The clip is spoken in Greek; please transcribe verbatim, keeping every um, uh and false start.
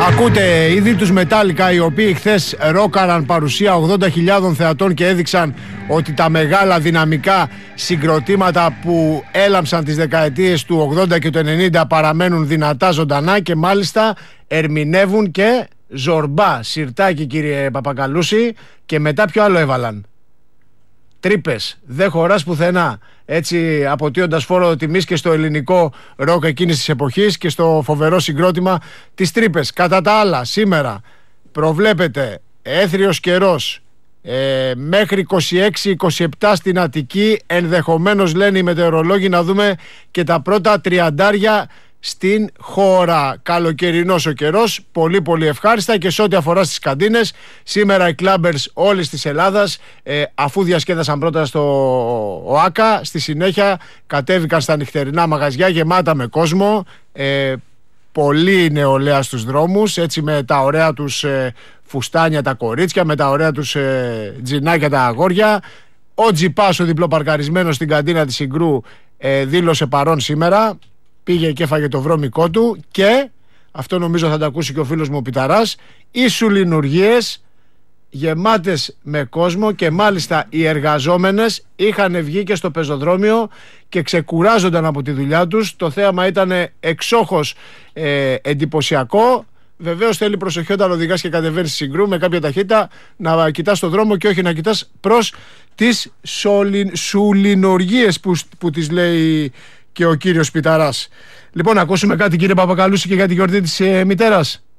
Ακούτε ήδη τους Μετάλλικα, οι οποίοι χθες ρόκαραν παρουσία ογδόντα χιλιάδων θεατών και έδειξαν ότι τα μεγάλα δυναμικά συγκροτήματα που έλαμψαν τις δεκαετίες του ογδόντα και του ενενήντα παραμένουν δυνατά ζωντανά και μάλιστα ερμηνεύουν και Ζορμπά, Σιρτάκι κύριε Παπακαλούση, και μετά ποιο άλλο έβαλαν? Τρύπες, δεν χωράς πουθενά. Έτσι αποτείοντας φόρο τιμής και στο ελληνικό ροκ εκείνης της εποχής και στο φοβερό συγκρότημα της Τρύπες. Κατά τα άλλα, σήμερα προβλέπεται έθριος καιρός ε, μέχρι είκοσι έξι είκοσι επτά στην Αττική. Ενδεχομένως, λένε οι μετεωρολόγοι, να δούμε και τα πρώτα τριαντάρια στην χώρα. Καλοκαιρινός ο καιρός, πολύ πολύ ευχάριστα. Και σε ό,τι αφορά στις καντίνες, σήμερα οι κλάμπερς όλης της Ελλάδας, ε, αφού διασκέδασαν πρώτα στο ΟΑΚΑ, στη συνέχεια κατέβηκαν στα νυχτερινά μαγαζιά γεμάτα με κόσμο, ε, πολύ νεολαία στους δρόμους, έτσι με τα ωραία τους ε, φουστάνια τα κορίτσια, με τα ωραία τους ε, τζινάκια τα αγόρια. Ο Τζιπάς, ο διπλοπαρκαρισμένος στην καντίνα της Συγκρού, ε, δήλωσε παρόν σήμερα. Πήγε και έφαγε το βρώμικό του και, αυτό νομίζω θα το ακούσει και ο φίλος μου ο Πιταράς, οι σουλινουργίες γεμάτες με κόσμο και μάλιστα οι εργαζόμενες είχαν βγει και στο πεζοδρόμιο και ξεκουράζονταν από τη δουλειά τους. Το θέαμα ήταν εξόχως ε, εντυπωσιακό. Βεβαίως θέλει προσοχή όταν οδηγάς και κατεβαίνεις στη Συγκρού με κάποια ταχύτητα, να κοιτάς το δρόμο και όχι να κοιτάς προς τις σουλινουργίες που, που τις λέει και ο κύριος Πιταράς. Λοιπόν, να ακούσουμε κάτι κύριε Παπακαλούση και για τη γιορτή της ε, μητέρας.